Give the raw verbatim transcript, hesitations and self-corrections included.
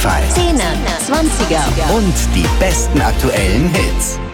Spotify. Zehner, Zwanziger Und die besten aktuellen Hits.